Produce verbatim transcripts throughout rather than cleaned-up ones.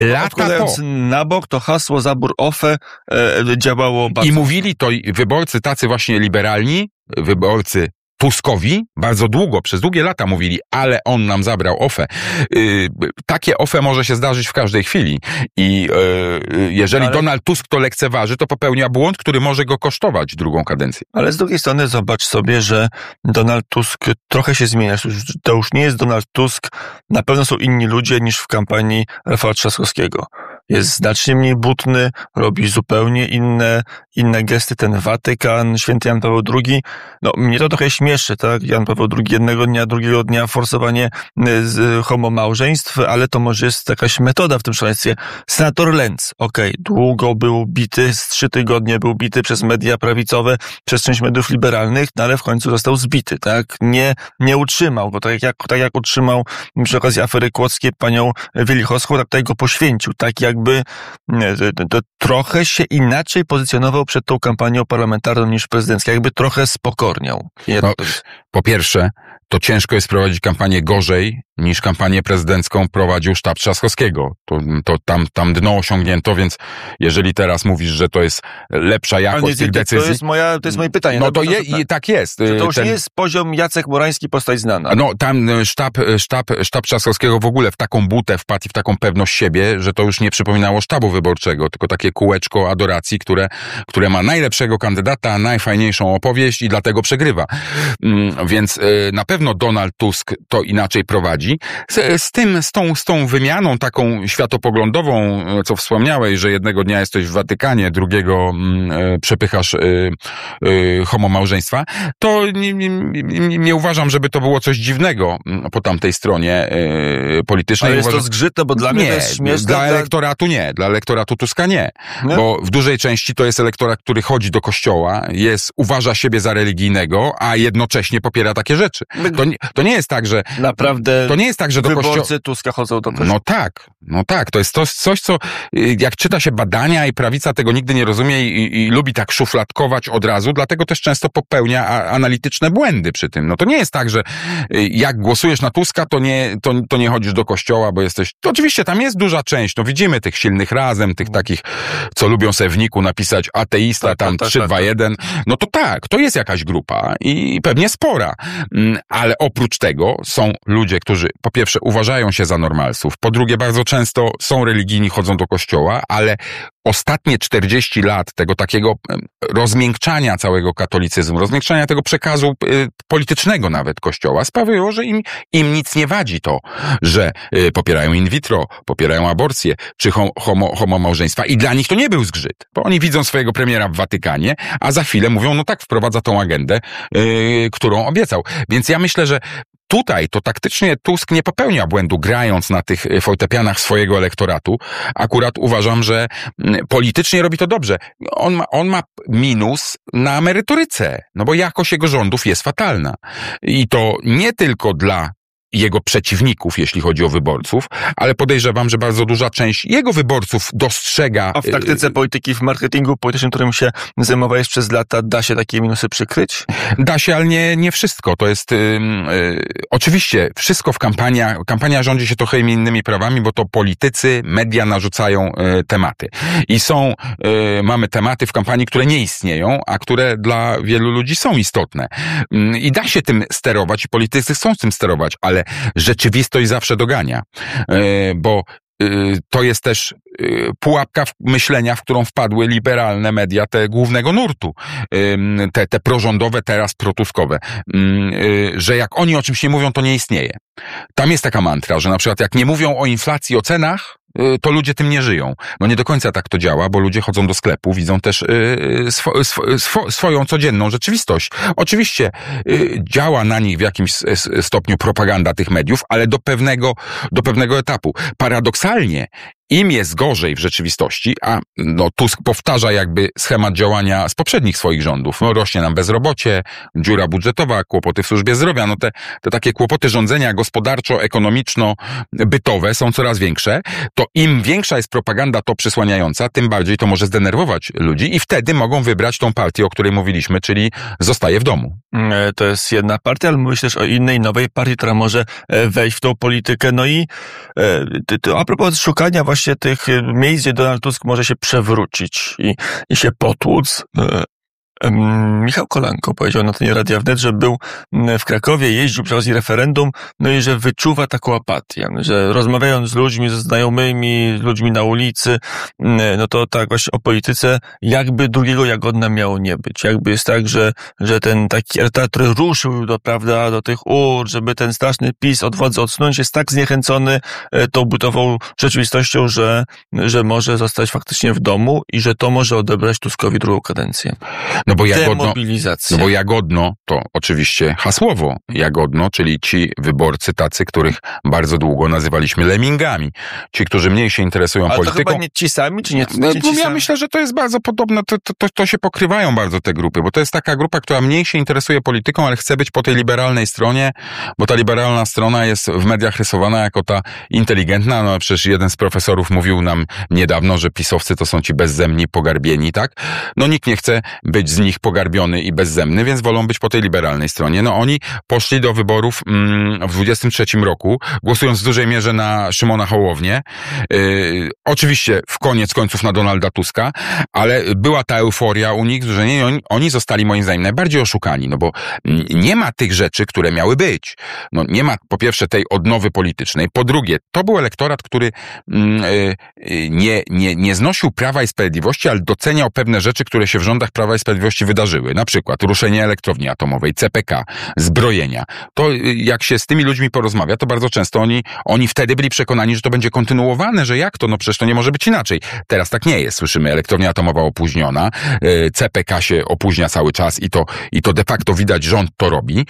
lata Odkładając po. na bok, to hasło zabór O F E e, działało bardzo. I mówili to wyborcy tacy właśnie liberalni, wyborcy Tuskowi, bardzo długo, przez długie lata mówili, ale on nam zabrał O F E. Yy, takie O F E może się zdarzyć w każdej chwili. I yy, jeżeli ale... Donald Tusk to lekceważy, to popełnia błąd, który może go kosztować drugą kadencję. Ale z drugiej strony zobacz sobie, że Donald Tusk trochę się zmienia. To już nie jest Donald Tusk. Na pewno są inni ludzie niż w kampanii Rafała Trzaskowskiego. Jest znacznie mniej butny, robi zupełnie inne, inne gesty. Ten Watykan, święty Jan Paweł drugi. No, mnie to trochę śmieszy, tak? Jan Paweł drugi jednego dnia, drugiego dnia forsowanie z homomałżeństw, ale to może jest jakaś metoda w tym szaleństwie. Senator Lenz, okej, okay, długo był bity, z trzy tygodnie był bity przez media prawicowe, przez część mediów liberalnych, no ale w końcu został zbity, tak? Nie, nie utrzymał go, tak jak, tak jak utrzymał przy okazji afery kłodzkiej panią Wielichowską, tak tutaj go poświęcił, tak jakby to, to trochę się inaczej pozycjonował przed tą kampanią parlamentarną niż prezydencką, jakby trochę spokorniał. No, po pierwsze, to ciężko jest prowadzić kampanię gorzej niż kampanię prezydencką prowadził sztab Trzaskowskiego. To, to tam, tam dno osiągnięto, więc jeżeli teraz mówisz, że to jest lepsza jakość nie, tych decyzji... To jest, moja, to jest moje pytanie. No to, je, tak. tak jest. Czy to już Ten, nie jest poziom Jacek Morański, postać znana? No tam sztab, sztab, sztab Trzaskowskiego w ogóle w taką butę wpadł i w taką pewność siebie, że to już nie przypominało sztabu wyborczego, tylko takie kółeczko adoracji, które, które ma najlepszego kandydata, najfajniejszą opowieść i dlatego przegrywa. Więc na pewno Donald Tusk to inaczej prowadzi. Z, z tym, z tą, z tą wymianą taką światopoglądową, co wspomniałeś, że jednego dnia jesteś w Watykanie, drugiego mm, przepychasz y, y, homomałżeństwa, to nie, nie, nie, nie uważam, żeby to było coś dziwnego po tamtej stronie y, politycznej. Ale jest uważam, to zgrzytne, bo dla mnie nie, to jest śmieszne. Dla elektoratu nie, dla elektoratu Tuska nie, nie, bo w dużej części to jest elektorat, który chodzi do kościoła, jest, uważa siebie za religijnego, a jednocześnie popiera takie rzeczy. To, to nie jest tak, że... Naprawdę to nie jest tak, że do kościoła... wyborcy Tuska chodzą do kościoła. No tak, no tak. To jest to, coś, co jak czyta się badania i prawica tego nigdy nie rozumie i, i lubi tak szufladkować od razu, dlatego też często popełnia analityczne błędy przy tym. No to nie jest tak, że jak głosujesz na Tuska, to nie, to, to nie chodzisz do kościoła, bo jesteś... To oczywiście tam jest duża część, no widzimy tych silnych razem, tych takich, co lubią sobie w niku napisać ateista, tak, tam tak, trzy, dwa, jeden. No to tak, to jest jakaś grupa i pewnie spora. Ale oprócz tego są ludzie, którzy po pierwsze uważają się za normalsów, po drugie bardzo często są religijni, chodzą do kościoła, ale ostatnie czterdzieści lat tego takiego rozmiękczania całego katolicyzmu, rozmiękczania tego przekazu y, politycznego nawet kościoła sprawiło, że im, im nic nie wadzi to, że y, popierają in vitro, popierają aborcję, czy homo, homomałżeństwa i dla nich to nie był zgrzyt, bo oni widzą swojego premiera w Watykanie, a za chwilę mówią, no tak, wprowadza tą agendę, y, którą obiecał. Więc ja myślę, że tutaj to taktycznie Tusk nie popełnia błędu grając na tych fortepianach swojego elektoratu. Akurat uważam, że politycznie robi to dobrze. On ma, on ma minus na merytoryce, no bo jakość jego rządów jest fatalna. I to nie tylko dla jego przeciwników, jeśli chodzi o wyborców, ale podejrzewam, że bardzo duża część jego wyborców dostrzega... A w taktyce polityki, w marketingu politycznym, którym się zajmowałeś przez lata, da się takie minusy przykryć? Da się, ale nie, nie wszystko. To jest... Yy, yy, oczywiście wszystko w kampania... Kampania rządzi się trochę innymi prawami, bo to politycy, media narzucają yy, tematy. I są... Yy, mamy tematy w kampanii, które nie istnieją, a które dla wielu ludzi są istotne. Yy, I da się tym sterować i politycy chcą z tym sterować, ale rzeczywistość zawsze dogania, bo to jest też pułapka myślenia, w którą wpadły liberalne media, te głównego nurtu, te, te prorządowe, teraz protuskowe, że jak oni o czymś nie mówią, to nie istnieje. Tam jest taka mantra, że na przykład jak nie mówią o inflacji, o cenach, to ludzie tym nie żyją. No nie do końca tak to działa, bo ludzie chodzą do sklepu, widzą też yy, swo, swo, swo, swoją codzienną rzeczywistość. Oczywiście yy, działa na nich w jakimś stopniu propaganda tych mediów, ale do pewnego, do pewnego etapu. Paradoksalnie im jest gorzej w rzeczywistości, a no, Tusk powtarza jakby schemat działania z poprzednich swoich rządów. No, rośnie nam bezrobocie, dziura budżetowa, kłopoty w służbie zdrowia. No te, te takie kłopoty rządzenia gospodarczo-ekonomiczno-bytowe są coraz większe. To im większa jest propaganda to przysłaniająca, tym bardziej to może zdenerwować ludzi i wtedy mogą wybrać tą partię, o której mówiliśmy, czyli zostaje w domu. To jest jedna partia, ale mówisz też o innej, nowej partii, która może wejść w tą politykę. No i to a propos szukania właśnie właśnie tych miejsc, gdzie Donald Tusk może się przewrócić i, i się potłuc. Michał Kolanko powiedział na antenie Radia Wnet, że był w Krakowie, jeździł przy okazji referendum, no i że wyczuwa taką apatię, że rozmawiając z ludźmi, ze znajomymi, z ludźmi na ulicy, no to tak właśnie o polityce, jakby drugiego Jagodna miało nie być. Jakby jest tak, że, że ten taki elektorat, który ruszył do, prawda, do tych ur, żeby ten straszny PiS od władzy odsunąć, jest tak zniechęcony tą bytową rzeczywistością, że, że może zostać faktycznie w domu i że to może odebrać Tuskowi drugą kadencję. No bo Jagodno, Demobilizacja. no bo Jagodno to oczywiście hasłowo Jagodno, czyli ci wyborcy tacy, których bardzo długo nazywaliśmy lemmingami. Ci, którzy mniej się interesują Ale polityką. to chyba nie ci sami, czy nie, no, nie ci ja sami? myślę, że to jest bardzo podobne, to, to, to się pokrywają bardzo te grupy, bo to jest taka grupa, która mniej się interesuje polityką, ale chce być po tej liberalnej stronie, bo ta liberalna strona jest w mediach rysowana jako ta inteligentna, no przecież jeden z profesorów mówił nam niedawno, że pisowcy to są ci bezzemni, pogarbieni, tak? No nikt nie chce być z nich pogarbiony i bezzemny, więc wolą być po tej liberalnej stronie. No oni poszli do wyborów mm, w dwudziestym trzecim roku, głosując w dużej mierze na Szymona Hołownię. Yy, oczywiście w koniec końców na Donalda Tuska, ale była ta euforia u nich, że nie, oni, oni zostali moim zdaniem najbardziej oszukani, no bo nie ma tych rzeczy, które miały być. No nie ma po pierwsze tej odnowy politycznej, po drugie to był elektorat, który yy, yy, nie, nie, nie znosił Prawa i Sprawiedliwości, ale doceniał pewne rzeczy, które się w rządach Prawa i Sprawiedliwości wydarzyły. Na przykład ruszenie elektrowni atomowej, C P K, zbrojenia. To jak się z tymi ludźmi porozmawia, to bardzo często oni, oni wtedy byli przekonani, że to będzie kontynuowane, że jak to? No przecież to nie może być inaczej. Teraz tak nie jest. Słyszymy, elektrownia atomowa opóźniona, C P K się opóźnia cały czas i to, i to de facto widać, rząd to robi.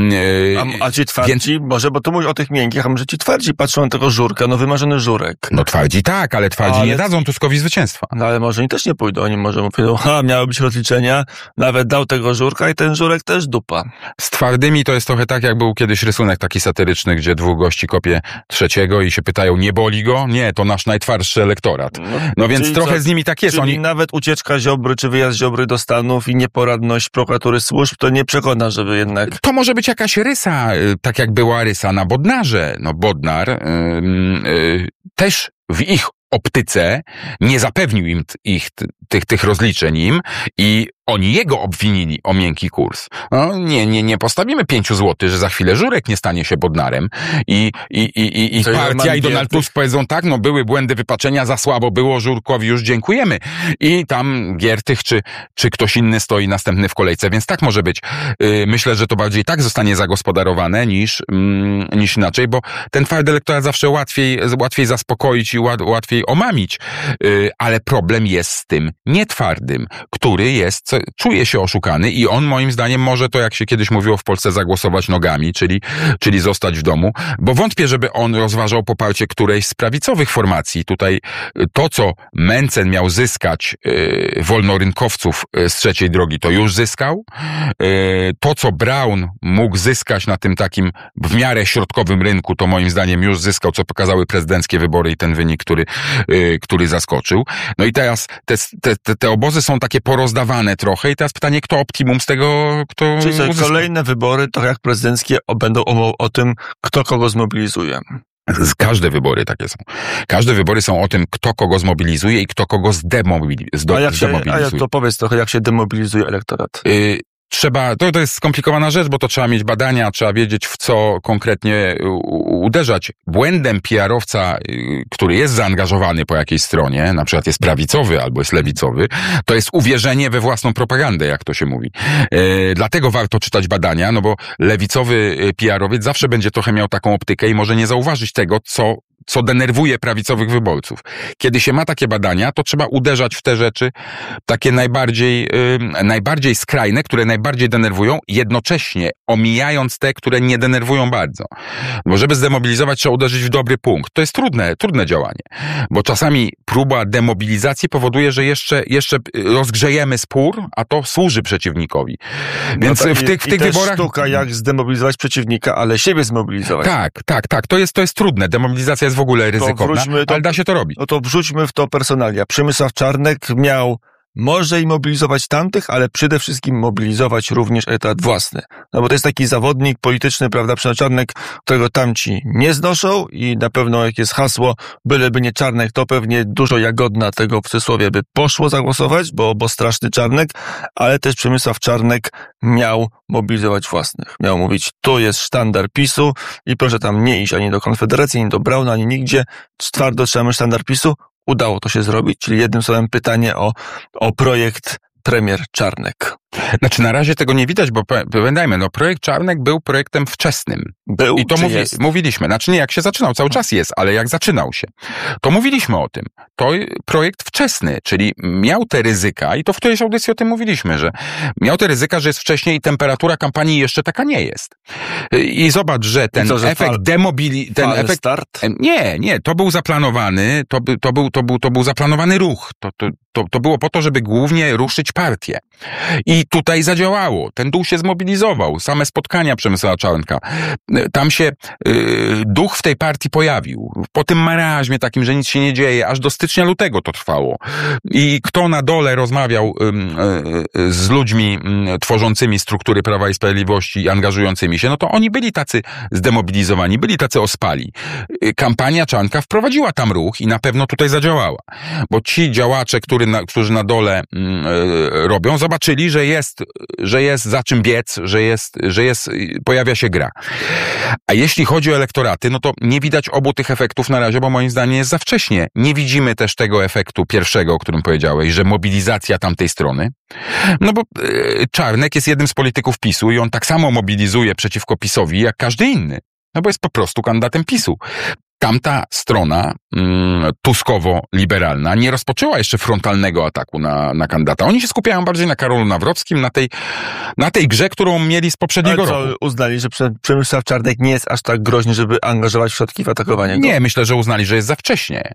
A, a ci twardzi, Więc... może, bo tu mówisz o tych miękkich, a może ci twardzi patrzą na tego Żurka, no wymarzony Żurek. No twardzi tak, ale twardzi ale... nie dadzą Tuskowi zwycięstwa. No ale może oni też nie pójdą, oni może mówią, ha, miały być rozliczenia, nawet dał tego Żurka i ten Żurek też dupa. Z twardymi to jest trochę tak, jak był kiedyś rysunek taki satyryczny, gdzie dwóch gości kopie trzeciego i się pytają, nie boli go? Nie, to nasz najtwardszy elektorat. No, no więc czyli trochę co, z nimi tak jest. Czyli Oni... nawet ucieczka Ziobry, czy wyjazd Ziobry do Stanów i nieporadność prokuratury służb, to nie przekona, żeby jednak... To może być jakaś rysa, tak jak była rysa na Bodnarze. No Bodnar yy, yy, też w ich optyce nie zapewnił im ich, tych, tych rozliczeń im i oni jego obwinili o miękki kurs. No, nie, nie, nie postawimy pięciu złotych, że za chwilę Żurek nie stanie się Bodnarem i, i, i, i, i partia i Donald Tusk powiedzą tak, no były błędy wypaczenia, za słabo było, Żurkowi już dziękujemy. I tam Giertych czy, czy ktoś inny stoi następny w kolejce, więc tak może być. Yy, myślę, że to bardziej tak zostanie zagospodarowane niż, mm, niż inaczej, bo ten twardy elektorat zawsze łatwiej, łatwiej zaspokoić i łat, łatwiej omamić. Yy, ale problem jest z tym nietwardym, który jest, co, czuje się oszukany i on moim zdaniem może to, jak się kiedyś mówiło w Polsce, zagłosować nogami, czyli, czyli zostać w domu, bo wątpię, żeby on rozważał poparcie którejś z prawicowych formacji. Tutaj to, co Mencen miał zyskać yy, wolnorynkowców z trzeciej drogi, to już zyskał. Yy, to, co Braun mógł zyskać na tym takim w miarę środkowym rynku, to moim zdaniem już zyskał, co pokazały prezydenckie wybory i ten wynik, który, yy, który zaskoczył. No i teraz te, te, te obozy są takie porozdawane trochę i teraz pytanie, kto optimum z tego, kto Czyli co, uzyska. Kolejne wybory, to jak prezydenckie, będą o, o tym, kto kogo zmobilizuje. Każde wybory takie są. Każde wybory są o tym, kto kogo zmobilizuje i kto kogo zdemobilizuje. A jak, się, a jak to powiedz trochę, jak się demobilizuje elektorat? Y- Trzeba, to, to jest skomplikowana rzecz, bo to trzeba mieć badania, trzeba wiedzieć, w co konkretnie u, uderzać. Błędem P R owca, który jest zaangażowany po jakiejś stronie, na przykład jest prawicowy albo jest lewicowy, to jest uwierzenie we własną propagandę, jak to się mówi. E, dlatego warto czytać badania, no bo lewicowy P R owiec zawsze będzie trochę miał taką optykę i może nie zauważyć tego, co co denerwuje prawicowych wyborców. Kiedy się ma takie badania, to trzeba uderzać w te rzeczy takie najbardziej, yy, najbardziej skrajne, które najbardziej denerwują, jednocześnie omijając te, które nie denerwują bardzo. Bo żeby zdemobilizować, trzeba uderzyć w dobry punkt. To jest trudne, trudne działanie. Bo czasami próba demobilizacji powoduje, że jeszcze, jeszcze rozgrzejemy spór, a to służy przeciwnikowi. Więc no tak, w tych, w i tych też wyborach... sztuka, jak zdemobilizować przeciwnika, ale siebie zmobilizować. Tak, tak, tak. To jest, to jest trudne. Demobilizacja jest w ogóle ryzykowna, to, ale da się to robić. No to wrzućmy w to personalia. Przemysław Czarnek miał może i mobilizować tamtych, ale przede wszystkim mobilizować również etat własny. No bo to jest taki zawodnik polityczny, prawda, przynajmniej Czarnek, którego tamci nie znoszą i na pewno jak jest hasło, byleby nie Czarnek, to pewnie dużo Jagodna tego w cudzysłowie by poszło zagłosować, bo, bo straszny Czarnek, ale też Przemysław Czarnek miał mobilizować własnych. Miał mówić, tu jest sztandar PiSu i proszę tam nie iść ani do Konfederacji, ani do Brauna, ani nigdzie. Twardo trzymamy sztandar PiSu. Udało to się zrobić, czyli jednym słowem pytanie o, o projekt premier Czarnek. Znaczy na razie tego nie widać, bo pamiętajmy, no projekt Czarnek był projektem wczesnym. Był, I to mówi, jest? mówiliśmy. Znaczy nie jak się zaczynał, cały czas jest, ale jak zaczynał się, to mówiliśmy o tym. To projekt wczesny, czyli miał te ryzyka i to w którejś audycji o tym mówiliśmy, że miał te ryzyka, że jest wcześniej i temperatura kampanii jeszcze taka nie jest. I zobacz, że ten co, że efekt fal, demobili... Ten efekt, start? Nie, nie, to był zaplanowany, to, by, to, był, to, był, to był zaplanowany ruch. To, to, to, to było po to, żeby głównie ruszyć partię. I tutaj zadziałało. Ten duch się zmobilizował. Same spotkania Przemysława Czarnka. Tam się y, duch w tej partii pojawił. Po tym marazmie takim, że nic się nie dzieje, aż do stycznia, lutego to trwało. I kto na dole rozmawiał y, y, z ludźmi y, tworzącymi struktury Prawa i Sprawiedliwości i angażującymi się, no to oni byli tacy zdemobilizowani, byli tacy ospali. Y, kampania Czarnka wprowadziła tam ruch i na pewno tutaj zadziałała. Bo ci działacze, który na, którzy na dole y, y, robią, zobaczyli, że jest, że jest za czym biec, że jest, że jest, pojawia się gra. A jeśli chodzi o elektoraty, no to nie widać obu tych efektów na razie, bo moim zdaniem jest za wcześnie. Nie widzimy też tego efektu pierwszego, o którym powiedziałeś, że mobilizacja tamtej strony. No bo yy, Czarnek jest jednym z polityków PiSu i on tak samo mobilizuje przeciwko PiSowi jak każdy inny. No bo jest po prostu kandydatem PiSu. Tamta strona mm, tuskowo-liberalna nie rozpoczęła jeszcze frontalnego ataku na, na kandydata. Oni się skupiają bardziej na Karolu Nawrockim, na tej, na tej grze, którą mieli z poprzedniego Ale co, roku. uznali, że Przemysław Czarnek nie jest aż tak groźny, żeby angażować środki w atakowanie go? Nie, myślę, że uznali, że jest za wcześnie.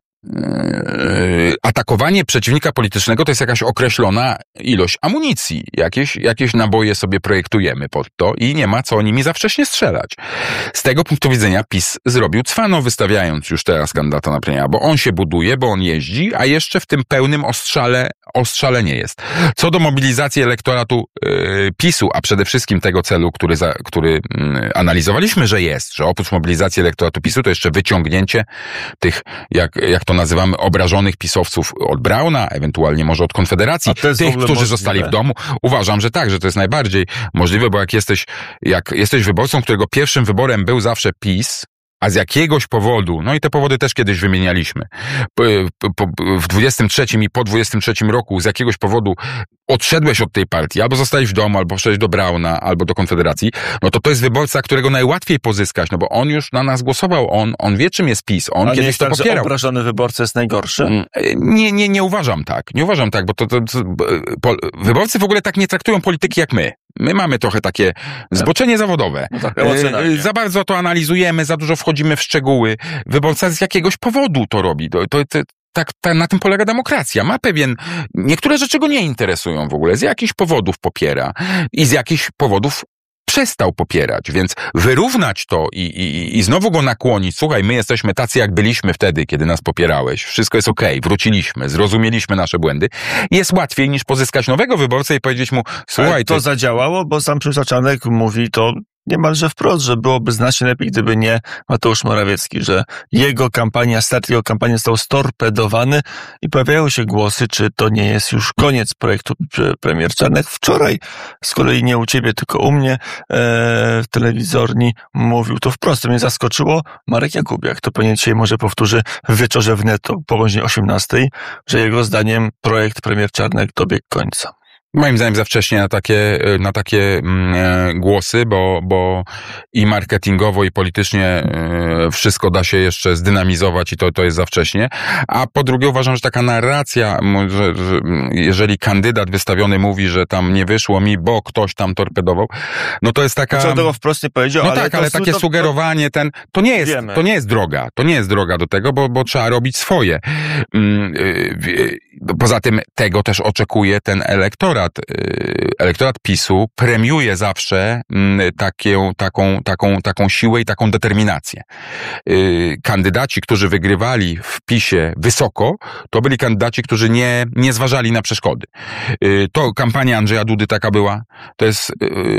Yy, atakowanie przeciwnika politycznego to jest jakaś określona ilość amunicji. Jakieś, jakieś naboje sobie projektujemy pod to i nie ma co nimi za wcześnie strzelać. Z tego punktu widzenia PiS zrobił cwano, wystawiając już teraz kandydata na premiera, bo on się buduje, bo on jeździ, a jeszcze w tym pełnym ostrzale, ostrzale nie jest. Co do mobilizacji elektoratu yy, PiSu, a przede wszystkim tego celu, który, za, który yy, analizowaliśmy, że jest, że oprócz mobilizacji elektoratu PiSu to jeszcze wyciągnięcie tych, jak, jak to nazywamy, obrażonych pisowców od Brauna, ewentualnie może od Konfederacji, tych, którzy możliwe. zostali w domu. Uważam, że tak, że to jest najbardziej możliwe, bo jak jesteś, jak jesteś wyborcą, którego pierwszym wyborem był zawsze PiS, a z jakiegoś powodu, no i te powody też kiedyś wymienialiśmy, po, po, w dwudziestym trzecim i po dwudziestym trzecim roku z jakiegoś powodu odszedłeś od tej partii, albo zostałeś w domu, albo wszedłeś do Brauna, albo do Konfederacji, no to to jest wyborca, którego najłatwiej pozyskać, no bo on już na nas głosował, on, on wie, czym jest PiS, on a kiedyś nie jest to tak, popierał. Że obrażony wyborca jest najgorszy? Nie, nie, nie uważam tak, nie uważam tak, bo to, to, to po, wyborcy w ogóle tak nie traktują polityki jak my. My mamy trochę takie zboczenie zawodowe. No tak, emocjonalnie. Za bardzo to analizujemy, za dużo wchodzimy w szczegóły. Wyborca z jakiegoś powodu to robi. To, to, to, tak, ta, na tym polega demokracja. Ma pewien... Niektóre rzeczy go nie interesują w ogóle. Z jakichś powodów popiera i z jakichś powodów przestał popierać, więc wyrównać to i, i, i znowu go nakłonić. Słuchaj, my jesteśmy tacy, jak byliśmy wtedy, kiedy nas popierałeś. Wszystko jest okej, okay, wróciliśmy, zrozumieliśmy nasze błędy. Jest łatwiej niż pozyskać nowego wyborcę i powiedzieć mu, słuchaj... Ale to ty... zadziałało, bo sam Przemysław Czarnek mówi to niemalże wprost, że byłoby znacznie lepiej, gdyby nie Mateusz Morawiecki, że jego kampania, start jego kampanii został storpedowany i pojawiają się głosy, czy to nie jest już koniec projektu premier Czarnek. Wczoraj, z kolei nie u ciebie, tylko u mnie, e, w telewizorni mówił to wprost. To mnie zaskoczyło. Marek Jakubiak, to pewnie dzisiaj może powtórzy w wieczorze w Netto po godzinie osiemnastej, że jego zdaniem projekt premier Czarnek dobiegł końca. Moim zdaniem za wcześnie na takie, na takie mm, głosy, bo, bo i marketingowo, i politycznie y, wszystko da się jeszcze zdynamizować i to, to jest za wcześnie. A po drugie uważam, że taka narracja, że, że jeżeli kandydat wystawiony mówi, że tam nie wyszło mi, bo ktoś tam torpedował, no to jest taka... Co tego wprost nie powiedział, no ale... tak, ale takie to, sugerowanie, ten, to nie jest, to nie jest droga, to nie jest droga do tego, bo, bo trzeba robić swoje. Poza tym tego też oczekuje ten elektorat. Elektorat PiSu premiuje zawsze taką, taką, taką, taką siłę i taką determinację. Kandydaci, którzy wygrywali w PiSie wysoko, to byli kandydaci, którzy nie, nie zważali na przeszkody. To kampania Andrzeja Dudy taka była. To jest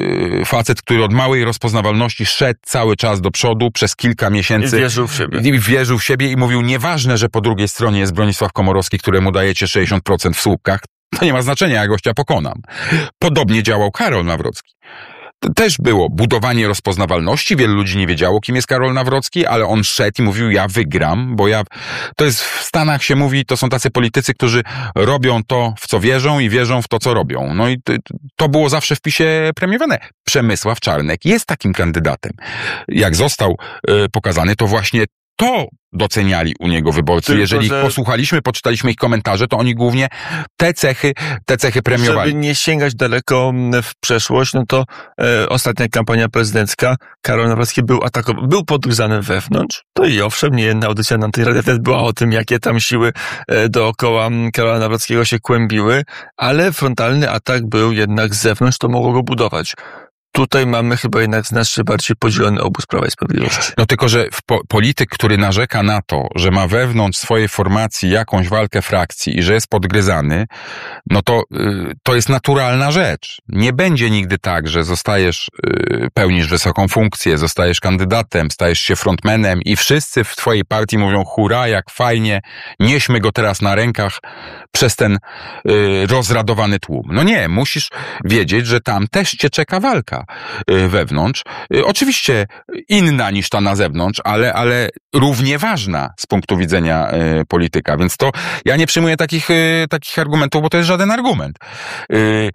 facet, który od małej rozpoznawalności szedł cały czas do przodu przez kilka miesięcy. I wierzył w siebie. I wierzył w siebie i mówił, nieważne, że po drugiej stronie jest Bronisław Komorowski, któremu dajecie sześćdziesiąt procent w słupkach, to nie ma znaczenia, ja gościa pokonam. Podobnie działał Karol Nawrocki. Też było budowanie rozpoznawalności, wielu ludzi nie wiedziało, kim jest Karol Nawrocki, ale on szedł i mówił, ja wygram, bo ja, to jest w Stanach się mówi, to są tacy politycy, którzy robią to, w co wierzą i wierzą w to, co robią. No i to było zawsze w PiSie premiowane. Przemysław Czarnek jest takim kandydatem. Jak został y, pokazany, to właśnie to doceniali u niego wyborcy. Tylko, jeżeli że... posłuchaliśmy, poczytaliśmy ich komentarze, to oni głównie te cechy, te cechy premiowali. Żeby nie sięgać daleko w przeszłość, no to e, ostatnia kampania prezydencka, Karol Nawrocki był atakowany, był podgryzany wewnątrz. To i owszem, nie jedna audycja na Antyradia też była o tym, jakie tam siły e, dookoła Karola Nawrockiego się kłębiły, ale frontalny atak był jednak z zewnątrz, to mogło go budować. Tutaj mamy chyba jednak znacznie bardziej podzielony obóz Prawa i Sprawiedliwości. No tylko, że po, polityk, który narzeka na to, że ma wewnątrz swojej formacji jakąś walkę frakcji i że jest podgryzany, no to y, to jest naturalna rzecz. Nie będzie nigdy tak, że zostajesz, y, pełnisz wysoką funkcję, zostajesz kandydatem, stajesz się frontmanem i wszyscy w twojej partii mówią hurra, jak fajnie, nieśmy go teraz na rękach przez ten y, rozradowany tłum. No nie, musisz wiedzieć, że tam też cię czeka walka wewnątrz. Oczywiście inna niż ta na zewnątrz, ale, ale równie ważna z punktu widzenia y, polityka. Więc to ja nie przyjmuję takich, y, takich argumentów, bo to jest żaden argument. Y,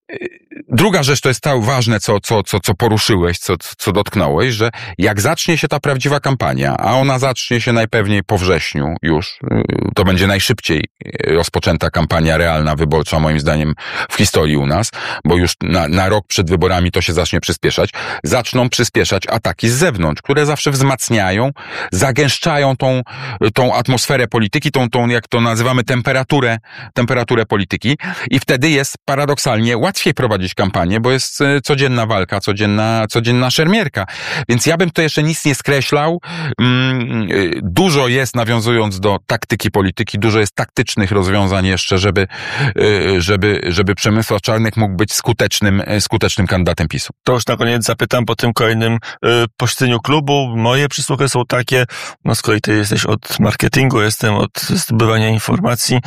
Druga rzecz to jest to ważne, co, co, co, co poruszyłeś, co, co dotknąłeś, że jak zacznie się ta prawdziwa kampania, a ona zacznie się najpewniej po wrześniu już, to będzie najszybciej rozpoczęta kampania realna, wyborcza moim zdaniem w historii u nas, bo już na, na rok przed wyborami to się zacznie przyspieszać, zaczną przyspieszać ataki z zewnątrz, które zawsze wzmacniają, zagęszczają tą, tą atmosferę polityki, tą, tą, jak to nazywamy, temperaturę, temperaturę polityki i wtedy jest paradoksalnie łatwiej prowadzić kampanię, bo jest codzienna walka, codzienna, codzienna szermierka. Więc ja bym to jeszcze nic nie skreślał. Dużo jest, nawiązując do taktyki polityki, dużo jest taktycznych rozwiązań jeszcze, żeby, żeby, żeby Przemysław Czarnek mógł być skutecznym, skutecznym kandydatem PiSu. To już na koniec zapytam po tym kolejnym posiedzeniu klubu. Moje przysłuchy są takie, no z kolei ty jesteś od marketingu, jestem od zdobywania informacji,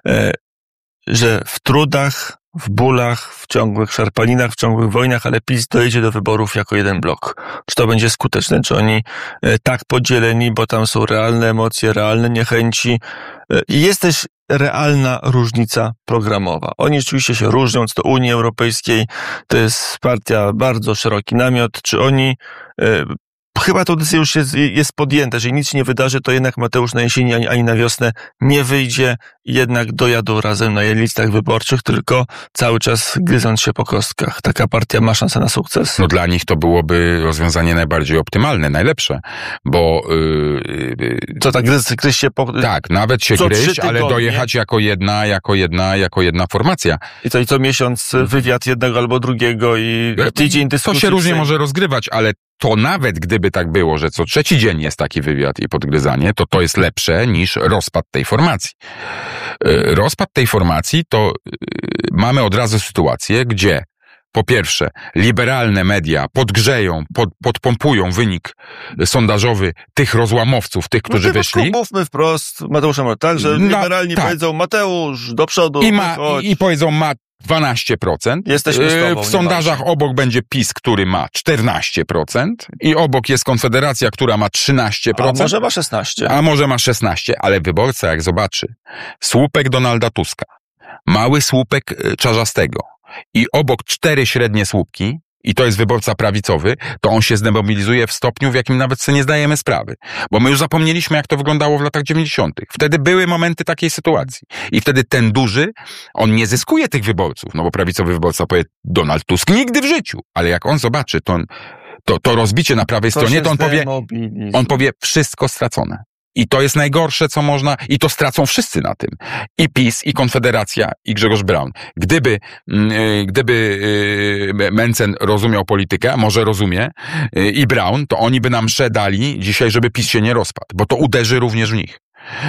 że w trudach, w bólach, w ciągłych szarpaninach, w ciągłych wojnach, ale PiS dojdzie do wyborów jako jeden blok. Czy to będzie skuteczne? Czy oni tak podzieleni, bo tam są realne emocje, realne niechęci? I jest też realna różnica programowa. Oni rzeczywiście się różnią, co do Unii Europejskiej. To jest partia bardzo szeroki namiot. Czy oni... Chyba to decyzja już jest, jest podjęta, że nic się nie wydarzy, to jednak Mateusz na jesieni ani, ani na wiosnę nie wyjdzie i jednak dojadą razem na listach wyborczych, tylko cały czas gryząc się po kostkach. Taka partia ma szansę na sukces? No dla nich to byłoby rozwiązanie najbardziej optymalne, najlepsze, bo... Yy, Co tak gryź, gryź się po... Tak, nawet się gryźć, ale dojechać jako jedna, jako jedna, jako jedna formacja. I co, i co miesiąc wywiad jednego albo drugiego i tydzień dyskusji. To się różnie może rozgrywać, ale to nawet gdyby tak było, że co trzeci dzień jest taki wywiad i podgryzanie, to to jest lepsze niż rozpad tej formacji. Rozpad tej formacji to mamy od razu sytuację, gdzie po pierwsze, liberalne media podgrzeją, pod, podpompują wynik sondażowy tych rozłamowców, tych, którzy no, wyszli. Mówmy wprost, Mateusza, tak, że liberalni no, tak. powiedzą, Mateusz, do przodu. I, ma, i, i powiedzą, ma dwanaście procent. Jesteśmy z tobą, w sondażach obok będzie PiS, który ma czternaście procent i obok jest Konfederacja, która ma trzynaście procent. A może ma szesnaście. A może ma szesnaście, ale wyborca jak zobaczy słupek Donalda Tuska, mały słupek Czarzastego i obok cztery średnie słupki, i to jest wyborca prawicowy, to on się zdemobilizuje w stopniu, w jakim nawet sobie nie zdajemy sprawy. Bo my już zapomnieliśmy, jak to wyglądało w latach dziewięćdziesiątych. Wtedy były momenty takiej sytuacji. I wtedy ten duży, on nie zyskuje tych wyborców, no bo prawicowy wyborca powie, Donald Tusk nigdy w życiu. Ale jak on zobaczy to, to, to rozbicie na prawej to stronie, to on powie, on powie, wszystko stracone. I to jest najgorsze, co można, i to stracą wszyscy na tym. I PiS, i Konfederacja, i Grzegorz Braun. Gdyby, gdyby Mencen rozumiał politykę, a może rozumie, i Braun, to oni by nam mszę dali dzisiaj, żeby PiS się nie rozpadł, bo to uderzy również w nich.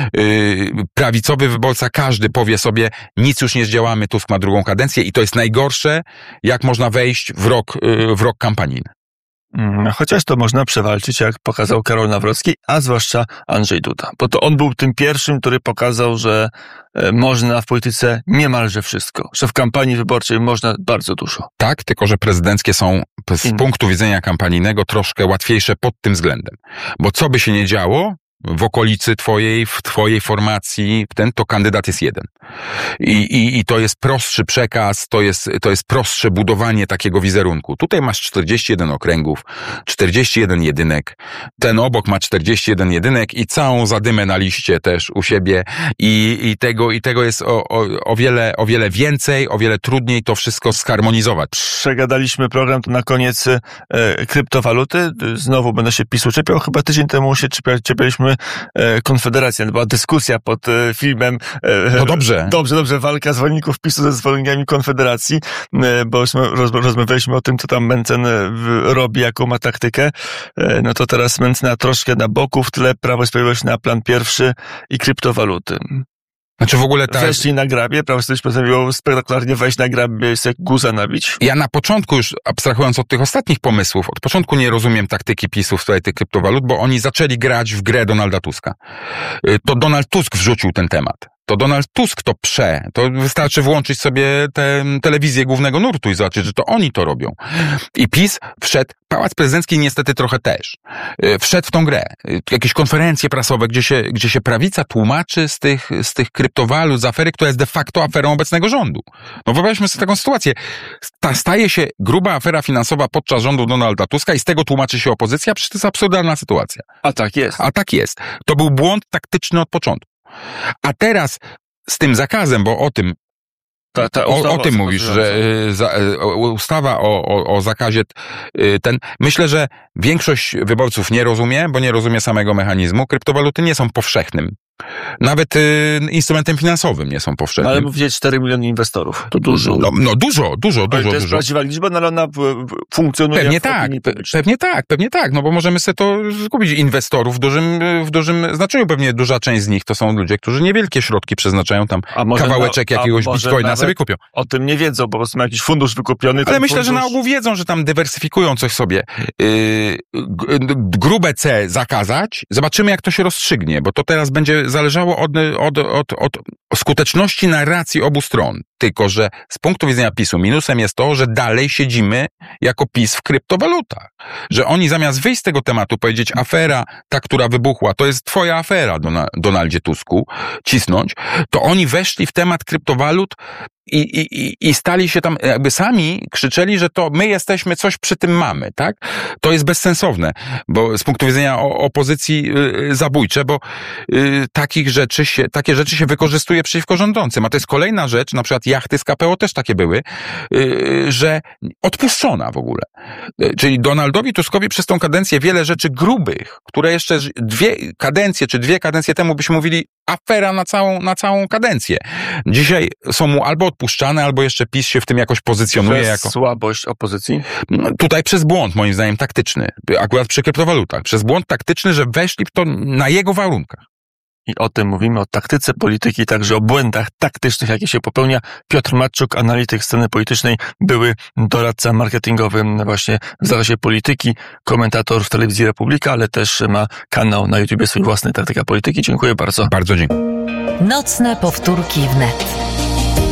Prawicowy wyborca, każdy powie sobie, nic już nie zdziałamy, Tusk ma drugą kadencję i to jest najgorsze, jak można wejść w rok, w rok kampanijny. Chociaż to można przewalczyć, jak pokazał Karol Nawrocki, a zwłaszcza Andrzej Duda. Bo to on był tym pierwszym, który pokazał, że można w polityce niemalże wszystko. Że w kampanii wyborczej można bardzo dużo. Tak, tylko że prezydenckie są z In. punktu widzenia kampanijnego troszkę łatwiejsze pod tym względem. Bo co by się nie działo, w okolicy twojej, w twojej formacji, ten, to kandydat jest jeden. I, i, i to jest prostszy przekaz, to jest, to jest prostsze budowanie takiego wizerunku. Tutaj masz czterdzieści jeden okręgów, czterdzieści jeden jedynek, ten obok ma czterdzieści jeden jedynek i całą zadymę na liście też u siebie i, i tego, i tego jest o, o, o wiele, o wiele więcej, o wiele trudniej to wszystko zharmonizować. Przegadaliśmy program, to na koniec e, kryptowaluty. Znowu będę się PiSu czepiał, chyba tydzień temu się czepia, czepialiśmy Konfederacja, była dyskusja pod filmem. No dobrze. Dobrze, dobrze, walka zwolenników PiSu ze zwolennikami Konfederacji, bo rozmawialiśmy o tym, co tam Mencen robi, jaką ma taktykę. No to teraz Mencena troszkę na boku, w tle Prawo i Sprawiedliwość na plan pierwszy i kryptowaluty. Znaczy w ogóle tak. Weszli na grabie, Prawo i Sprawiedliwość postanowiło spektakularnie wejść na grabie, sobie guza nabić. Ja na początku już, abstrahując od tych ostatnich pomysłów, od początku nie rozumiem taktyki PiSu w sprawie tych kryptowalut, bo oni zaczęli grać w grę Donalda Tuska. To Donald Tusk wrzucił ten temat. To Donald Tusk to prze. To wystarczy włączyć sobie tę telewizję głównego nurtu i zobaczyć, że to oni to robią. I PiS wszedł, Pałac Prezydencki niestety trochę też, wszedł w tą grę. Jakieś konferencje prasowe, gdzie się, gdzie się prawica tłumaczy z tych, z tych kryptowalut, z afery, która jest de facto aferą obecnego rządu. No wyobraźmy sobie taką sytuację. Ta staje się gruba afera finansowa podczas rządu Donalda Tuska i z tego tłumaczy się opozycja, przecież to jest absurdalna sytuacja. A tak jest. A tak jest. To był błąd taktyczny od początku. A teraz z tym zakazem, bo o tym ta, ta o, o tym mówisz, że y, za, y, ustawa o, o, o zakazie y, ten, myślę, że większość wyborców nie rozumie, bo nie rozumie samego mechanizmu. Kryptowaluty nie są powszechnym. Nawet y, instrumentem finansowym nie są powszechnym. Ale mówicie cztery miliony inwestorów. To dużo. No, no dużo, dużo, ale dużo. to jest dużo. prawdziwa liczba, no ale ona funkcjonuje pewnie w tak, pe- pewnie tak, pewnie tak, no bo możemy sobie to skupić. Inwestorów w dużym, w dużym znaczeniu, pewnie duża część z nich to są ludzie, którzy niewielkie środki przeznaczają tam, kawałeczek na, jakiegoś bitcoina sobie kupią. O tym nie wiedzą, bo po prostu ma jakiś fundusz wykupiony. Ale myślę, fundusz... że na ogół wiedzą, że tam dywersyfikują coś sobie. Yy, grube C zakazać, zobaczymy jak to się rozstrzygnie, bo to teraz będzie zależało od Od, od, od skuteczności narracji obu stron. Tylko że z punktu widzenia PiSu minusem jest to, że dalej siedzimy jako PiS w kryptowalutach. Że oni zamiast wyjść z tego tematu, powiedzieć afera, ta, która wybuchła, to jest twoja afera, Donaldzie Tusku, cisnąć, to oni weszli w temat kryptowalut i, i, i stali się tam, jakby sami krzyczeli, że to my jesteśmy, coś przy tym mamy, tak? To jest bezsensowne, bo z punktu widzenia o, opozycji yy, zabójcze, bo yy, takich rzeczy się, takie rzeczy się wykorzystuje przeciwko rządzącym. A to jest kolejna rzecz, na przykład jachty z K P O też takie były, yy, że odpuszczona w ogóle. Yy, czyli Donaldowi Tuskowi przez tą kadencję wiele rzeczy grubych, które jeszcze dwie kadencje, czy dwie kadencje temu byśmy mówili afera na całą, na całą kadencję. Dzisiaj są mu albo odpuszczane, albo jeszcze PiS się w tym jakoś pozycjonuje przez jako... słabość opozycji? No, tutaj przez błąd, moim zdaniem, taktyczny. Akurat przy kryptowalutach. Przez błąd taktyczny, że weszli w to na jego warunkach. I o tym mówimy, o taktyce polityki, także o błędach taktycznych, jakie się popełnia. Piotr Matczuk, analityk sceny politycznej, były doradca marketingowy właśnie w zakresie polityki, komentator w Telewizji Republika, ale też ma kanał na YouTubie swój własny, Taktyka Polityki. Dziękuję bardzo. Bardzo dziękuję. Nocne powtórki wnet.